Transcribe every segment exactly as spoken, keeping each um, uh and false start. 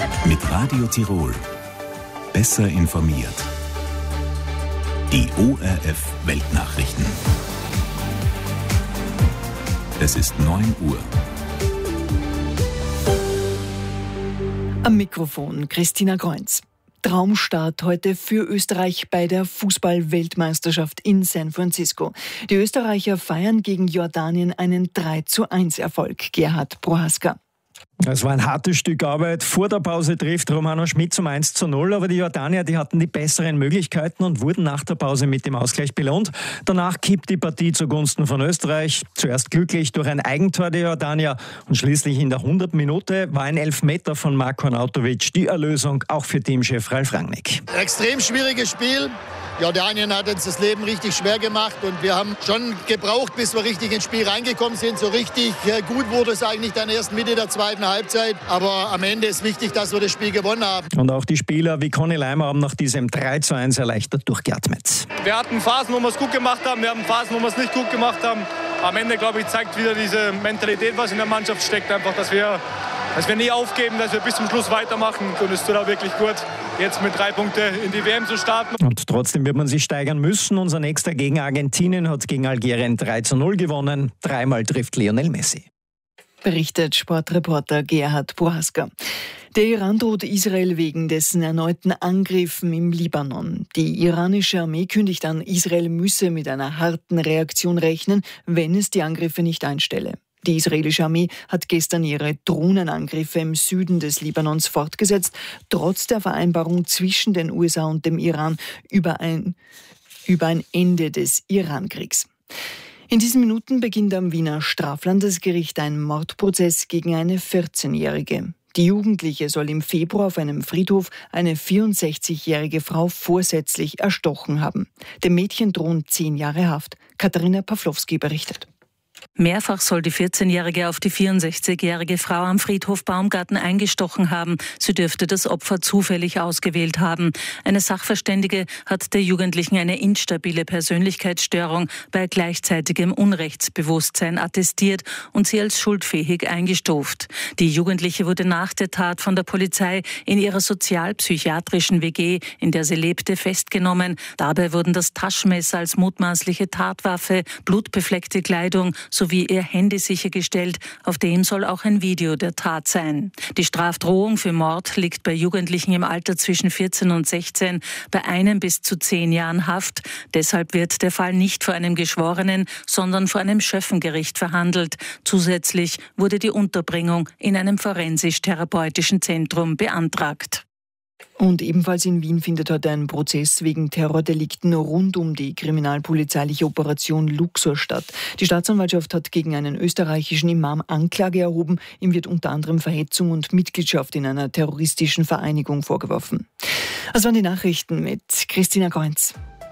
Mit Radio Tirol. Besser informiert. Die O R F Weltnachrichten. Es ist neun Uhr. Am Mikrofon Christina Kreunz. Traumstart heute für Österreich bei der Fußball-Weltmeisterschaft in San Francisco. Die Österreicher feiern gegen Jordanien einen drei zu eins Erfolg. Gerhard Prohaska. Es war ein hartes Stück Arbeit. Vor der Pause trifft Romano Schmid zum eins zu null, aber die Jordanier, die hatten die besseren Möglichkeiten und wurden nach der Pause mit dem Ausgleich belohnt. Danach kippt die Partie zugunsten von Österreich. Zuerst glücklich durch ein Eigentor der Jordanier und schließlich in der hunderten Minute war ein Elfmeter von Marko Arnautovic die Erlösung, auch für Teamchef Ralf Rangnick. Extrem schwieriges Spiel. Jordanien hat uns das Leben richtig schwer gemacht und wir haben schon gebraucht, bis wir richtig ins Spiel reingekommen sind. So richtig gut wurde es eigentlich dann erst Mitte der zweiten Halbzeit. Aber am Ende ist wichtig, dass wir das Spiel gewonnen haben. Und auch die Spieler wie Conny Leimer haben nach diesem drei zu eins erleichtert durchgeatmet. Wir hatten Phasen, wo wir es gut gemacht haben, wir haben Phasen, wo wir es nicht gut gemacht haben. Am Ende, glaube ich, zeigt wieder diese Mentalität, was in der Mannschaft steckt, einfach, dass wir, dass wir nie aufgeben, dass wir bis zum Schluss weitermachen. Und es tut auch wirklich gut, jetzt mit drei Punkten in die W M zu starten. Und trotzdem wird man sich steigern müssen. Unser nächster Gegner Argentinien hat gegen Algerien drei zu null gewonnen. Dreimal trifft Lionel Messi. Berichtet Sportreporter Gerhard Prohaska. Der Iran droht Israel wegen dessen erneuten Angriffen im Libanon. Die iranische Armee kündigt an, Israel müsse mit einer harten Reaktion rechnen, wenn es die Angriffe nicht einstelle. Die israelische Armee hat gestern ihre Drohnenangriffe im Süden des Libanons fortgesetzt, trotz der Vereinbarung zwischen den U S A und dem Iran über ein, über ein Ende des Irankriegs. In diesen Minuten beginnt am Wiener Straflandesgericht ein Mordprozess gegen eine vierzehnjährige. Die Jugendliche soll im Februar auf einem Friedhof eine vierundsechzigjährige Frau vorsätzlich erstochen haben. Dem Mädchen drohen zehn Jahre Haft. Katharina Pawlowski berichtet. Mehrfach soll die vierzehnjährige auf die vierundsechzigjährige Frau am Friedhof Baumgarten eingestochen haben. Sie dürfte das Opfer zufällig ausgewählt haben. Eine Sachverständige hat der Jugendlichen eine instabile Persönlichkeitsstörung bei gleichzeitigem Unrechtsbewusstsein attestiert und sie als schuldfähig eingestuft. Die Jugendliche wurde nach der Tat von der Polizei in ihrer sozialpsychiatrischen W G, in der sie lebte, festgenommen. Dabei wurden das Taschenmesser als mutmaßliche Tatwaffe, blutbefleckte Kleidung sowie ihr Handy sichergestellt. Auf dem soll auch ein Video der Tat sein. Die Strafdrohung für Mord liegt bei Jugendlichen im Alter zwischen vierzehn und sechzehn bei einem bis zu zehn Jahren Haft. Deshalb wird der Fall nicht vor einem Geschworenen, sondern vor einem Schöffengericht verhandelt. Zusätzlich wurde die Unterbringung in einem forensisch-therapeutischen Zentrum beantragt. Und ebenfalls in Wien findet heute ein Prozess wegen Terrordelikten rund um die kriminalpolizeiliche Operation Luxor statt. Die Staatsanwaltschaft hat gegen einen österreichischen Imam Anklage erhoben. Ihm wird unter anderem Verhetzung und Mitgliedschaft in einer terroristischen Vereinigung vorgeworfen. Das waren die Nachrichten mit Christina Kreunz.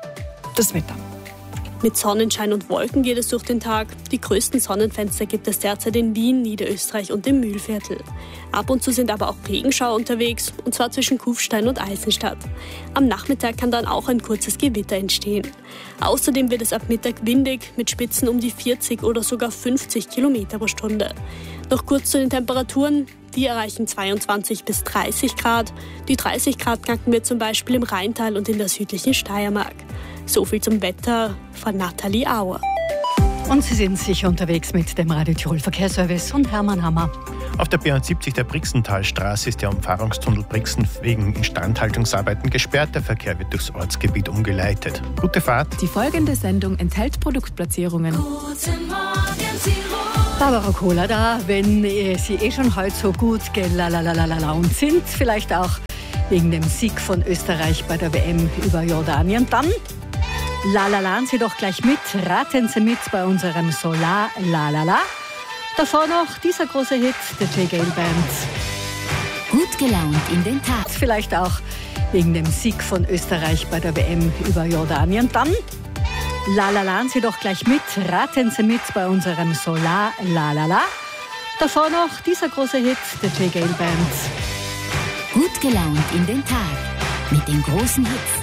Das Wetter. Mit Sonnenschein und Wolken geht es durch den Tag. Die größten Sonnenfenster gibt es derzeit in Wien, Niederösterreich und im Mühlviertel. Ab und zu sind aber auch Regenschauer unterwegs, und zwar zwischen Kufstein und Eisenstadt. Am Nachmittag kann dann auch ein kurzes Gewitter entstehen. Außerdem wird es ab Mittag windig, mit Spitzen um die vierzig oder sogar fünfzig Kilometer pro Stunde. Noch kurz zu den Temperaturen. Die erreichen zweiundzwanzig bis dreißig Grad. Die dreißig Grad knacken wir zum Beispiel im Rheintal und in der südlichen Steiermark. So viel zum Wetter von Nathalie Auer. Und Sie sind sicher unterwegs mit dem Radio Tirol Verkehrsservice und Hermann Hammer. Auf der B einundsiebzig der Brixentalstraße ist der Umfahrungstunnel Brixen wegen Instandhaltungsarbeiten gesperrt. Der Verkehr wird durchs Ortsgebiet umgeleitet. Gute Fahrt. Die folgende Sendung enthält Produktplatzierungen. Guten Morgen, Tirol. Barbara Kohler da, wenn Sie eh schon heute so gut gelalalalala sind, vielleicht auch wegen dem Sieg von Österreich bei der W M über Jordanien, dann lalalaen Sie doch gleich mit, raten Sie mit bei unserem Solar Lalala. Davor noch dieser große Hit der J. Gale Band. Gut gelaunt in den Tag. Vielleicht auch wegen dem Sieg von Österreich bei der W M über Jordanien, dann lalalaen Sie doch gleich mit, raten Sie mit bei unserem Solar Lalala. Davor noch dieser große Hit der J. Gale Band. Gut gelaunt in den Tag mit den großen Hits